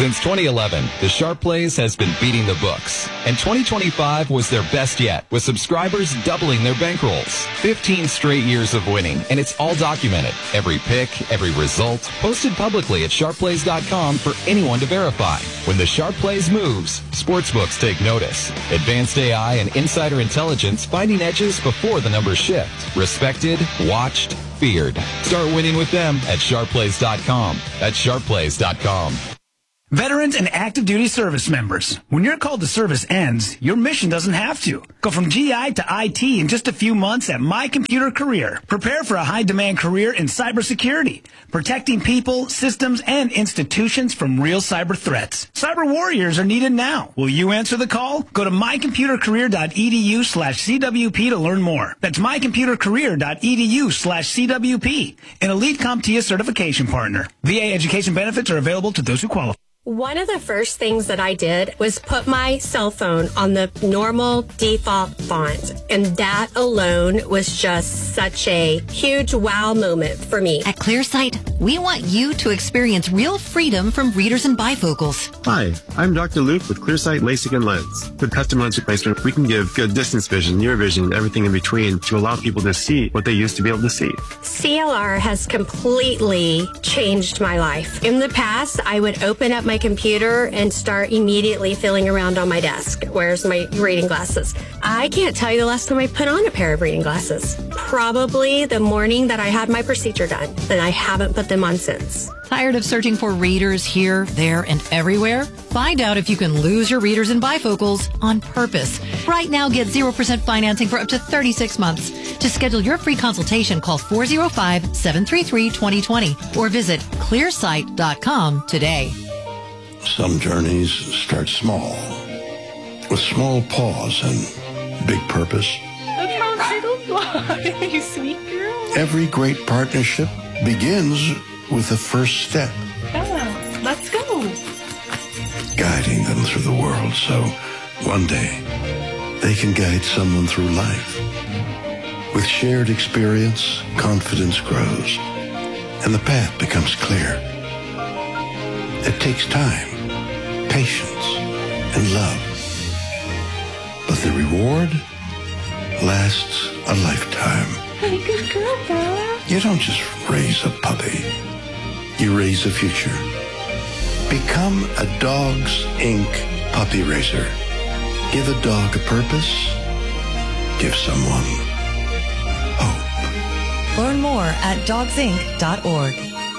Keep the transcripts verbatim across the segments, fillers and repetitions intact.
Since twenty eleven, the Sharp Plays has been beating the books, and twenty twenty-five was their best yet, with subscribers doubling their bankrolls. fifteen straight years of winning, and it's all documented. Every pick, every result, posted publicly at sharp plays dot com for anyone to verify. When the Sharp Plays moves, sportsbooks take notice. Advanced A I and insider intelligence finding edges before the numbers shift. Respected, watched, feared. Start winning with them at sharp plays dot com. That's sharp plays dot com. Veterans and active duty service members, when your call to service ends, your mission doesn't have to. Go from G I to I T in just a few months at My Computer Career. Prepare for a high-demand career in cybersecurity, protecting people, systems, and institutions from real cyber threats. Cyber warriors are needed now. Will you answer the call? Go to my computer career dot e d u slash C W P to learn more. That's my computer career dot e d u slash C W P, an elite CompTIA certification partner. V A education benefits are available to those who qualify. One of the first things that I did was put my cell phone on the normal default font, and that alone was just such a huge wow moment for me. At ClearSight, we want you to experience real freedom from readers and bifocals. Hi, I'm Doctor Luke with ClearSight LASIK and Lens. With custom lens replacement, we can give good distance vision, near vision, and everything in between to allow people to see what they used to be able to see. C L R has completely changed my life. In the past, I would open up my computer and start immediately feeling around on my desk. Where's my reading glasses? I can't tell you the last time I put on a pair of reading glasses. Probably the morning that I had my procedure done, and I haven't put them on since. Tired of searching for readers here, there, and everywhere? Find out if you can lose your readers and bifocals on purpose. Right now, get zero percent financing for up to thirty-six months. To schedule your free consultation, call four oh five, seven three three, two oh two oh or visit clear sight dot com today. Some journeys start small, with small pause and big purpose. Look how cute you are, you sweet girl. Every great partnership begins with a first step. Oh, let's go. Guiding them through the world so one day they can guide someone through life. With shared experience, confidence grows, and the path becomes clear. It takes time, patience, and love. But the reward lasts a lifetime. Hey, good girl, Bella. You don't just raise a puppy. You raise a future. Become a Dogs Incorporated puppy raiser. Give a dog a purpose. Give someone hope. Learn more at dogs inc dot org.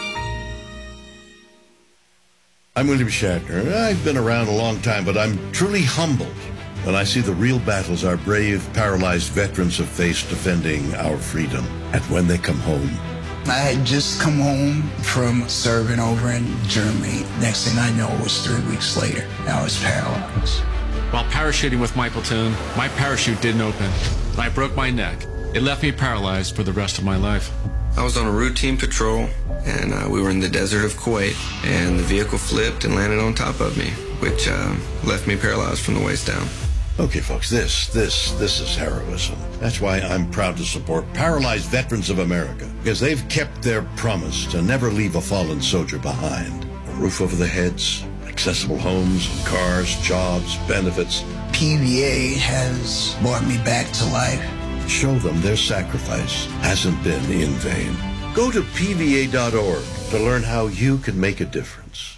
I'm William Shatner. I've been around a long time, but I'm truly humbled when I see the real battles our brave, paralyzed veterans have faced defending our freedom. And when they come home, I had just come home from serving over in Germany. Next thing I know, it was three weeks later. I was paralyzed. While parachuting with my platoon, my parachute didn't open. I broke my neck. It left me paralyzed for the rest of my life. I was on a routine patrol, and uh, we were in the desert of Kuwait, and the vehicle flipped and landed on top of me, which uh, left me paralyzed from the waist down. Okay, folks, this, this, this is heroism. That's why I'm proud to support Paralyzed Veterans of America, because they've kept their promise to never leave a fallen soldier behind. A roof over their heads, accessible homes, cars, jobs, benefits. P V A has brought me back to life. Show them their sacrifice hasn't been in vain. Go to P V A dot org to learn how you can make a difference.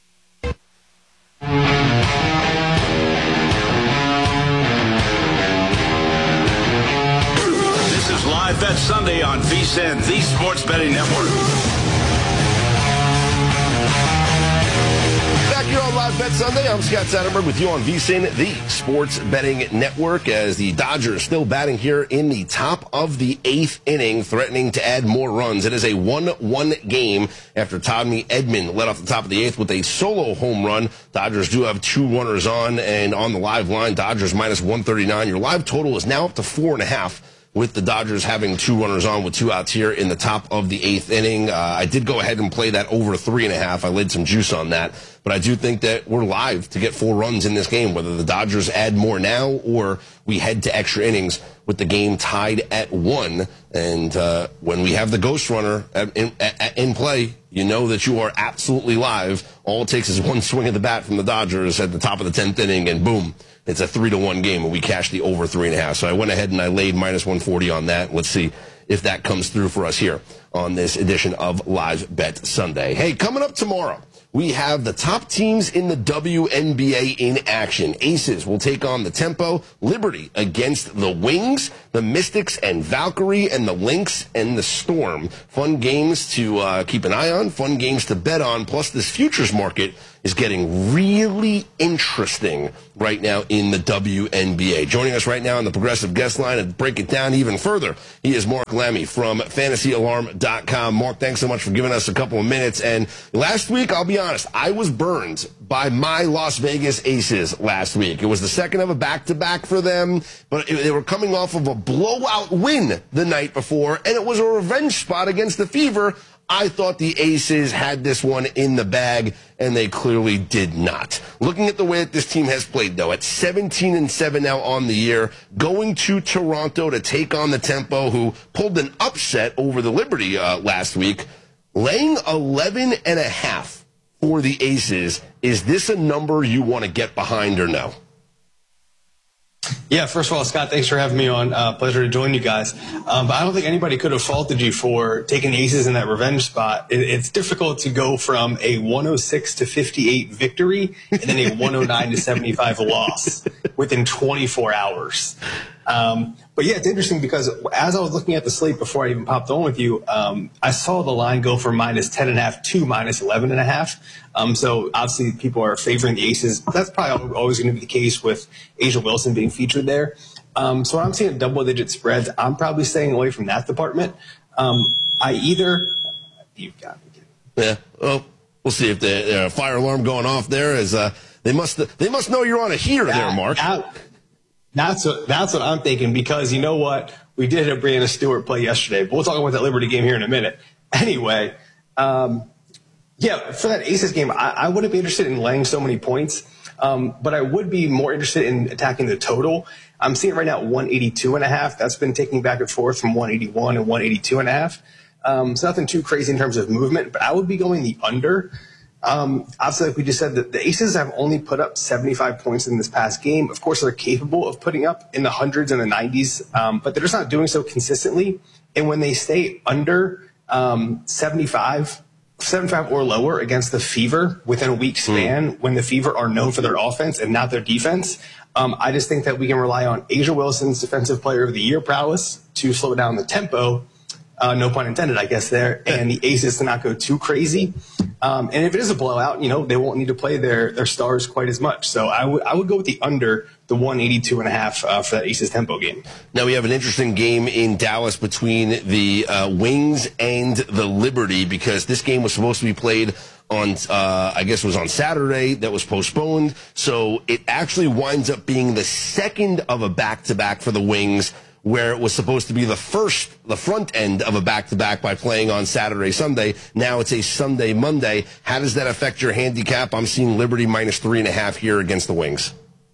This is Live Bet Sunday on V S I N, the Sports Betting Network. Back here on Live Bet Sunday, I'm Scott Satterberg with you on V S I N, the Sports Betting Network, as the Dodgers still batting here in the top of the eighth inning, threatening to add more runs. It is a one one game after Tommy Edman led off the top of the eighth with a solo home run. Dodgers do have two runners on, and on the live line, Dodgers minus one thirty-nine. Your live total is now up to four and a half, with the Dodgers having two runners on with two outs here in the top of the eighth inning. Uh, I did go ahead and play that over three and a half. I laid some juice on that. But I do think that we're live to get four runs in this game, whether the Dodgers add more now or we head to extra innings with the game tied at one. And uh, when we have the Ghost Runner at, in, at, in play, you know that you are absolutely live. All it takes is one swing of the bat from the Dodgers at the top of the tenth inning, and boom, it's a three to one game, and we cashed the over three and a half. So I went ahead and I laid minus one forty on that. Let's see if that comes through for us here on this edition of Live Bet Sunday. Hey, coming up tomorrow, we have the top teams in the W N B A in action. Aces will take on the Tempo, Liberty against the Wings, the Mystics and Valkyrie, and the Lynx and the Storm. Fun games to uh, keep an eye on, fun games to bet on, plus this futures market is getting really interesting right now in the W N B A. Joining us right now on the Progressive Guest Line to break it down even further, he is Mark Lemmy from fantasy alarm dot com. Mark, thanks so much for giving us a couple of minutes. And last week, I'll be honest, I was burned by my Las Vegas Aces last week. It was the second of a back-to-back for them, but it, they were coming off of a blowout win the night before, and it was a revenge spot against the Fever. I thought the Aces had this one in the bag, and they clearly did not. Looking at the way that this team has played, though, at seventeen and seven now on the year, going to Toronto to take on the Tempo, who pulled an upset over the Liberty uh, last week, laying eleven and a half for the Aces. Is this a number you want to get behind or no? Yeah, first of all, Scott, thanks for having me on. Uh, pleasure to join you guys. Um, but I don't think anybody could have faulted you for taking the Aces in that revenge spot. It, it's difficult to go from a one oh six to fifty-eight victory and then a one oh nine to seventy-five loss within twenty-four hours. Um, but yeah, it's interesting because as I was looking at the slate before I even popped on with you, um, I saw the line go from minus ten and a half to minus eleven and a half. Um, so obviously people are favoring the Aces. That's probably always going to be the case with A'ja Wilson being featured there. Um, so when I'm seeing double digit spreads, I'm probably staying away from that department. Um, I either, you've got me. Yeah. Well, we'll see if the uh, fire alarm going off there is, uh, they must, they must know you're on a heater that, there, Mark. That, That's what, that's what I'm thinking, because you know what? We did have Brianna Stewart play yesterday, but we'll talk about that Liberty game here in a minute. Anyway, um, yeah, for that Aces game, I, I wouldn't be interested in laying so many points, um, but I would be more interested in attacking the total. I'm seeing right now one eighty-two and a half. That's been taking back and forth from one eighty-one and one eighty-two and a half. Um, so nothing too crazy in terms of movement, but I would be going the under. Um, obviously, like we just said, that the Aces have only put up seventy-five points in this past game. Of course, they're capable of putting up in the hundreds and the nineties, um, but they're just not doing so consistently. And when they stay under um, seventy-five, seventy-five or lower against the Fever within a week span, mm. when the Fever are known for their offense and not their defense, um, I just think that we can rely on A'ja Wilson's Defensive Player of the Year prowess to slow down the tempo. Uh, no pun intended, I guess, there, and the Aces to not go too crazy. Um, and if it is a blowout, you know, they won't need to play their, their stars quite as much. So I would I would go with the under, the one eighty-two and a half uh, for that Aces Tempo game. Now we have an interesting game in Dallas between the uh, Wings and the Liberty, because this game was supposed to be played on, uh, I guess it was on Saturday, that was postponed. So it actually winds up being the second of a back-to-back for the Wings, where it was supposed to be the first, the front end of a back-to-back by playing on Saturday, Sunday. Now it's a Sunday, Monday. How does that affect your handicap? I'm seeing Liberty minus three and a half here against the Wings.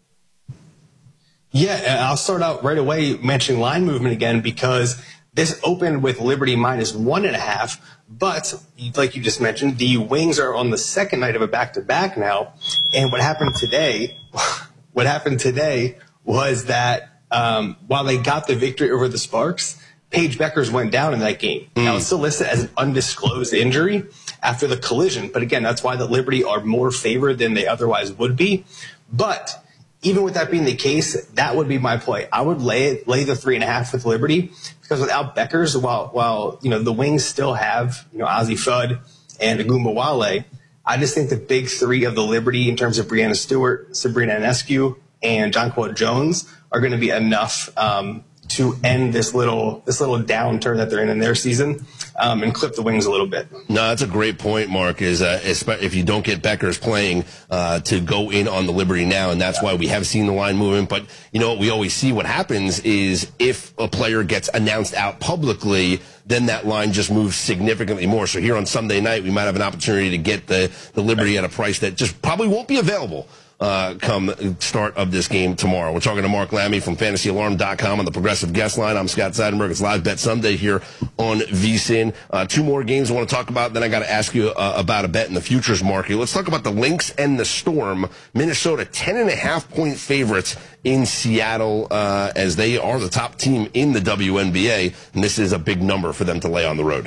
Yeah, and I'll start out right away mentioning line movement again, because this opened with Liberty minus one and a half, but like you just mentioned, the Wings are on the second night of a back-to-back now. And what happened today, what happened today was that Um, while they got the victory over the Sparks, Paige Beckers went down in that game. Mm. Now, it's still listed as an undisclosed injury after the collision. But again, that's why the Liberty are more favored than they otherwise would be. But even with that being the case, that would be my play. I would lay it, lay the three and a half with Liberty, because without Beckers, while, while, you know, the Wings still have, you know, Ozzie Fudd and Agumba Wale, I just think the big three of the Liberty in terms of Brianna Stewart, Sabrina Ionescu, and Jonquel Jones are going to be enough um, to end this little this little downturn that they're in in their season um, and clip the Wings a little bit. No, that's a great point, Mark, is uh, if you don't get Beckers playing uh, to go in on the Liberty now, and that's why we have seen the line movement. But, you know, what we always see what happens is if a player gets announced out publicly, then that line just moves significantly more. So here on Sunday night, we might have an opportunity to get the, the Liberty at a price that just probably won't be available uh, come start of this game tomorrow. We're talking to Mark Lammy from fantasy alarm dot com on the Progressive Guest Line. I'm Scott Seidenberg. It's Live Bet Sunday here on V S I N. Uh, two more games I want to talk about, then I got to ask you uh, about a bet in the futures market. Let's talk about the Lynx and the Storm. Minnesota, ten and a half point favorites in Seattle uh, as they are the top team in the W N B A, and this is a big number for them to lay on the road.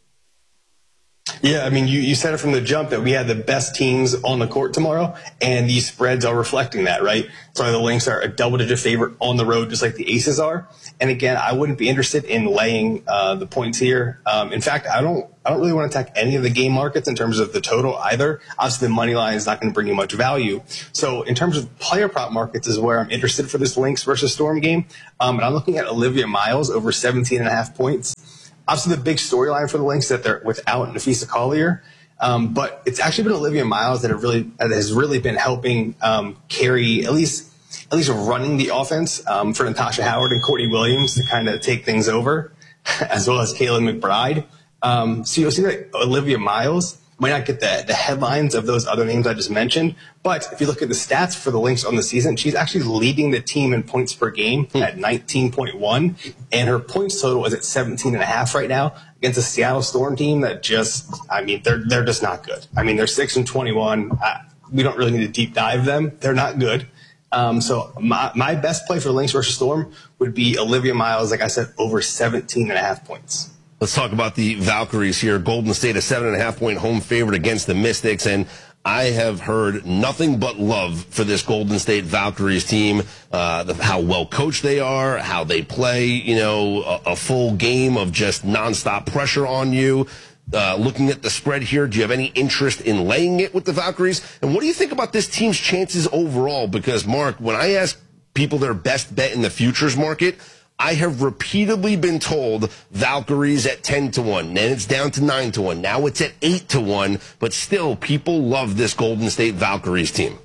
Yeah, I mean, you, you said it from the jump that we had the best teams on the court tomorrow, and these spreads are reflecting that, right? So the Lynx are a double-digit favorite on the road, just like the Aces are. And again, I wouldn't be interested in laying uh, the points here. Um, in fact, I don't I don't really want to attack any of the game markets in terms of the total either. Obviously, the money line is not going to bring you much value. So in terms of player prop markets is where I'm interested for this Lynx versus Storm game. Um, and I'm looking at Olivia Miles over seventeen and a half points. Obviously, the big storyline for the Lynx that they're without Nafisa Collier, um, but it's actually been Olivia Miles that have really that has really been helping um, carry at least at least running the offense um, for Natasha Howard and Courtney Williams to kind of take things over, as well as Kaylin McBride. Um, so you'll see that Olivia Miles might not get the, the headlines of those other names I just mentioned, but if you look at the stats for the Lynx on the season, she's actually leading the team in points per game hmm. at nineteen point one, and her points total is at seventeen and a half right now against a Seattle Storm team that just, I mean, they're they're just not good. I mean, they're six and twenty-one. I, we don't really need to deep dive them. They're not good. Um, so my, my best play for Lynx versus Storm would be Olivia Miles, like I said, over seventeen and a half points. Let's talk about the Valkyries here. Golden State, a seven and a half point home favorite against the Mystics, and I have heard nothing but love for this Golden State Valkyries team, uh, the, how well coached they are, how they play, you know, a, a full game of just nonstop pressure on you. Uh, looking at the spread here, do you have any interest in laying it with the Valkyries? And what do you think about this team's chances overall? Because, Mark, when I ask people their best bet in the futures market, I have repeatedly been told Valkyries at ten to one. Then it's down to nine to one. Now it's at eight to one. But still, people love this Golden State Valkyries team.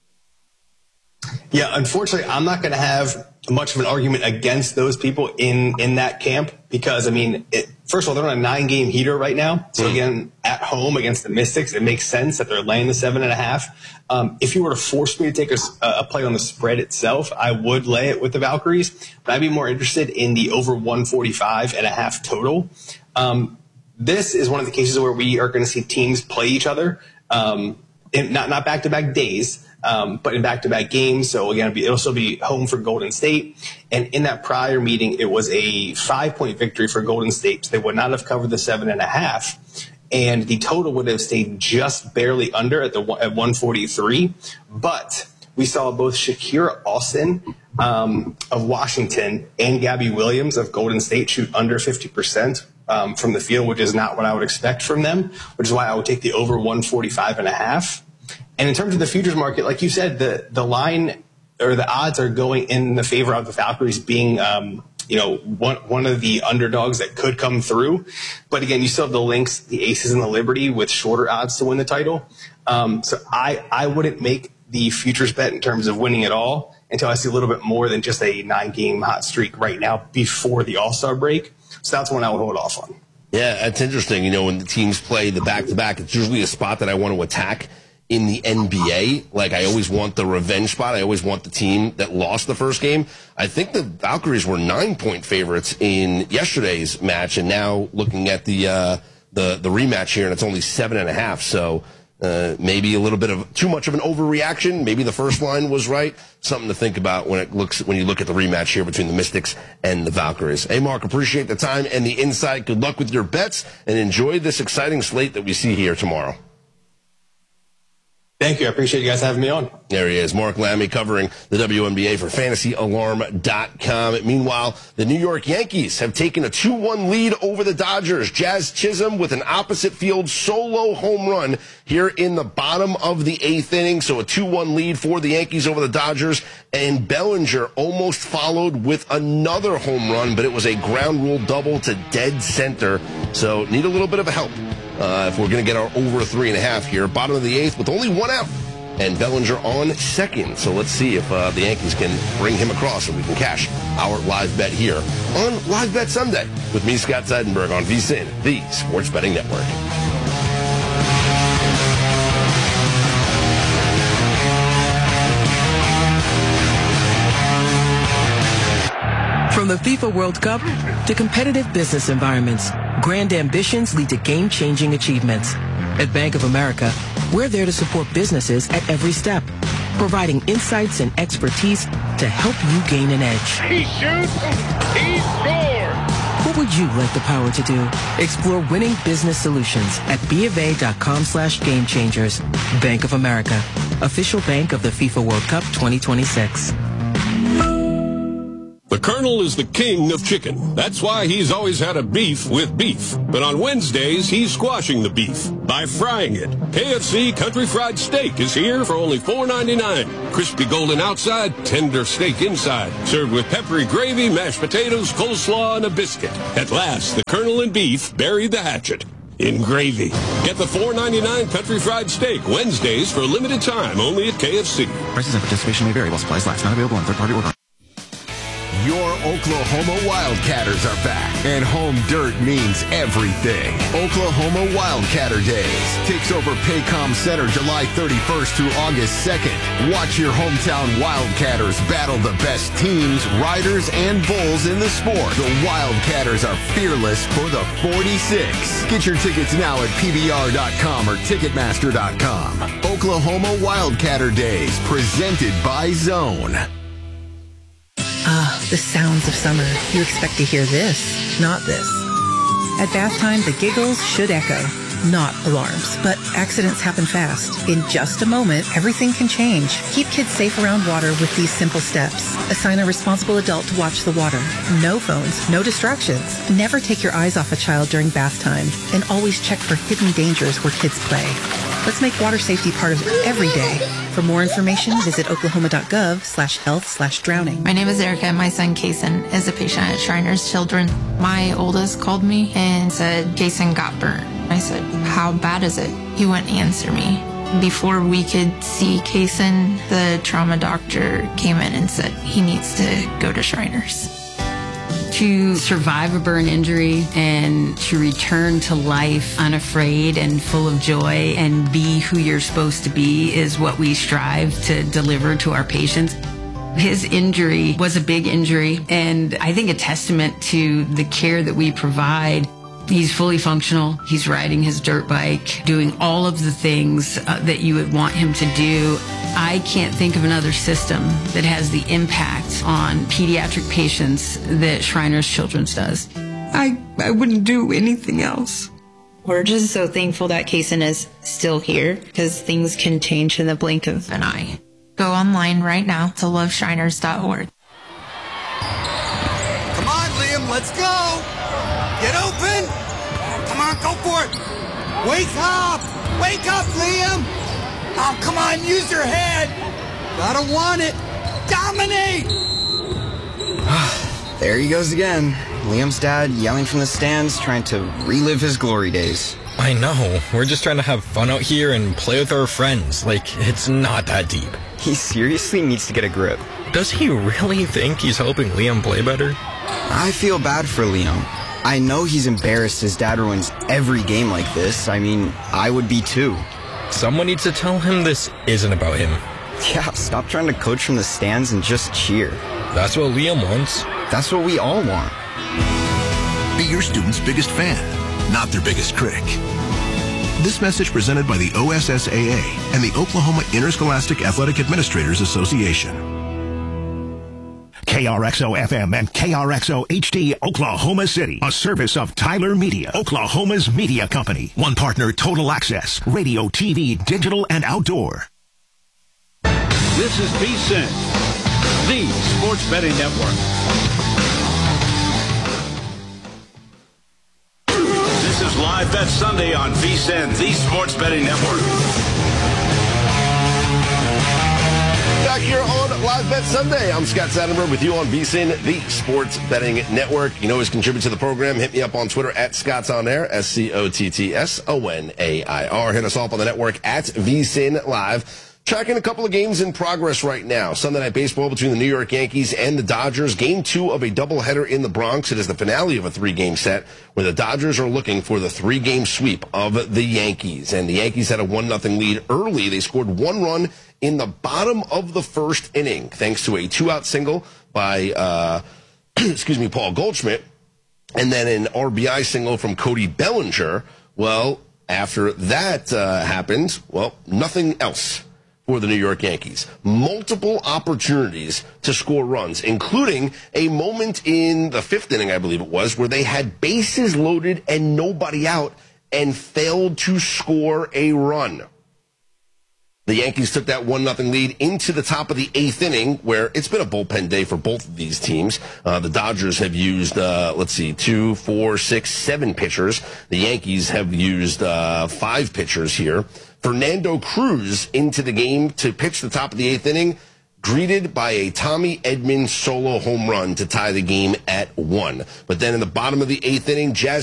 Yeah, unfortunately, I'm not going to have much of an argument against those people in, in that camp because, I mean, it, first of all, they're on a nine-game heater right now. So, again, at home against the Mystics, it makes sense that they're laying the seven and a half. Um, if you were to force me to take a, a play on the spread itself, I would lay it with the Valkyries. But I'd be more interested in the over one forty-five and a half total. Um, this is one of the cases where we are going to see teams play each other, um, in, not, not back-to-back days. Um, but in back-to-back games, so again, it'll still be home for Golden State. And in that prior meeting, it was a five-point victory for Golden State. So they would not have covered the seven and a half, and the total would have stayed just barely under at the at one forty-three. But we saw both Shakira Austin um, of Washington and Gabby Williams of Golden State shoot under fifty percent um, from the field, which is not what I would expect from them, which is why I would take the over one forty-five and a half. And in terms of the futures market, like you said, the, the line or the odds are going in the favor of the Valkyries being, um, you know, one, one of the underdogs that could come through. But again, you still have the Lynx, the Aces, and the Liberty with shorter odds to win the title. Um, so I, I wouldn't make the futures bet in terms of winning it all until I see a little bit more than just a nine-game hot streak right now before the All-Star break. So that's one I would hold off on. Yeah, that's interesting. You know, when the teams play the back-to-back, it's usually a spot that I want to attack in the N B A. Like, I always want the revenge spot. I always want the team that lost the first game. I think the Valkyries were nine-point favorites in yesterday's match, and now looking at the uh, the the rematch here, and it's only seven and a half. So uh, maybe a little bit of too much of an overreaction. Maybe the first line was right. Something to think about when it looks when you look at the rematch here between the Mystics and the Valkyries. Hey, Mark, appreciate the time and the insight. Good luck with your bets, and enjoy this exciting slate that we see here tomorrow. Thank you. I appreciate you guys having me on. There he is, Mark Lammy, covering the W N B A for fantasy alarm dot com. Meanwhile, the New York Yankees have taken a two one lead over the Dodgers. Jazz Chisholm with an opposite field solo home run here in the bottom of the eighth inning. So a two one lead for the Yankees over the Dodgers. And Bellinger almost followed with another home run, but it was a ground rule double to dead center. So need a little bit of help uh, if we're going to get our over three and a half here. Bottom of the eighth with only one out. And Bellinger on second. So let's see if uh, the Yankees can bring him across and we can cash our live bet here on Live Bet Sunday with me, Scott Seidenberg, on V S I N, the Sports Betting Network. FIFA World Cup to competitive business environments, grand ambitions lead to game-changing achievements. At Bank of America, we're there to support businesses at every step, providing insights and expertise to help you gain an edge. He shoots, he scores! What would you like the power to do? Explore winning business solutions at BofA.com slash game changers. Bank of America, official bank of the FIFA World Cup twenty twenty-six. The Colonel is the king of chicken. That's why he's always had a beef with beef. But on Wednesdays, he's squashing the beef by frying it. K F C Country Fried Steak is here for only four ninety-nine. Crispy golden outside, tender steak inside. Served with peppery gravy, mashed potatoes, coleslaw, and a biscuit. At last, the Colonel and beef buried the hatchet in gravy. Get the four ninety-nine Country Fried Steak Wednesdays for a limited time only at K F C. Prices and participation may vary while supplies last. Not available on third-party order. Your Oklahoma Wildcatters are back, and home dirt means everything. Oklahoma Wildcatter Days takes over Paycom Center July thirty-first through August second. Watch your hometown Wildcatters battle the best teams, riders, and bulls in the sport. The Wildcatters are fearless for the forty-six. Get your tickets now at P B R dot com or Ticketmaster dot com. Oklahoma Wildcatter Days, presented by Zone. Ah, the sounds of summer. You expect to hear this, not this. At bath time, the giggles should echo, not alarms. But accidents happen fast. In just a moment, everything can change. Keep kids safe around water with these simple steps. Assign a responsible adult to watch the water. No phones, no distractions. Never take your eyes off a child during bath time. And always check for hidden dangers where kids play. Let's make water safety part of every day. For more information, visit oklahoma.gov slash health slash drowning. My name is Erica. My son, Kason, is a patient at Shriners Children. My oldest called me and said, Kason got burnt. I said, how bad is it? He wouldn't answer me. Before we could see Kason, the trauma doctor came in and said he needs to go to Shriners. To survive a burn injury and to return to life unafraid and full of joy and be who you're supposed to be is what we strive to deliver to our patients. His injury was a big injury, and I think a testament to the care that we provide. He's fully functional. He's riding his dirt bike, doing all of the things uh, that you would want him to do. I can't think of another system that has the impact on pediatric patients that Shriners Children's does. I, I wouldn't do anything else. We're just so thankful that Kason is still here because things can change in the blink of an eye. Go online right now to love shriners dot org. Come on, Liam, let's go. Get open. Come on, go for it. Wake up. Wake up, Liam. Oh, come on, use your head. Gotta want it. Dominate. There he goes again. Liam's dad yelling from the stands, trying to relive his glory days. I know. We're just trying to have fun out here and play with our friends. Like, it's not that deep. He seriously needs to get a grip. Does he really think he's helping Liam play better? I feel bad for Liam. I know he's embarrassed his dad ruins every game like this. I mean, I would be too. Someone needs to tell him this isn't about him. Yeah, stop trying to coach from the stands and just cheer. That's what Liam wants. That's what we all want. Be your student's biggest fan, not their biggest critic. This message presented by the O S S A A and the Oklahoma Interscholastic Athletic Administrators Association. K R X O F M and K R X O H D Oklahoma City, a service of Tyler Media, Oklahoma's media company. One partner, Total Access, radio, T V, digital, and outdoor. This is VSiN, the Sports Betting Network. This is Live Bet Sunday on VSiN, the Sports Betting Network. Back here on Live Bet Sunday, I'm Scott Satterberg with you on VSiN, the Sports Betting Network. You can always contribute to the program. Hit me up on Twitter at Scott's On Air, S C O T T S O N A I R. Hit us up on the network at VSiN Live. Tracking a couple of games in progress right now. Sunday Night Baseball between the New York Yankees and the Dodgers. Game two of a doubleheader in the Bronx. It is the finale of a three-game set where the Dodgers are looking for the three-game sweep of the Yankees. And the Yankees had a one nothing lead early. They scored one run in the bottom of the first inning thanks to a two-out single by uh excuse me, Paul Goldschmidt, and then an R B I single from Cody Bellinger. Well, after that uh, happened, well, nothing else for the New York Yankees. Multiple opportunities to score runs, including a moment in the fifth inning, I believe it was, where they had bases loaded and nobody out and failed to score a run. The Yankees took that one nothing lead into the top of the eighth inning, where it's been a bullpen day for both of these teams. Uh, the Dodgers have used, uh, let's see, two, four, six, seven pitchers. The Yankees have used uh, five pitchers here. Fernando Cruz into the game to pitch the top of the eighth inning, greeted by a Tommy Edman solo home run to tie the game at one. But then in the bottom of the eighth inning, Jazz